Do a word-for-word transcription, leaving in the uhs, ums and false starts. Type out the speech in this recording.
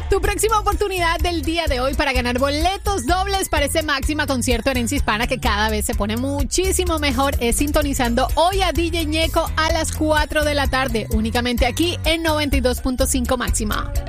Tu próxima oportunidad del día de hoy para ganar boletos dobles para ese Máxima concierto Herencia Hispana que cada vez se pone muchísimo mejor es sintonizando hoy a D J Ñeco a las cuatro de la tarde, únicamente aquí en noventa y dos punto cinco Máxima.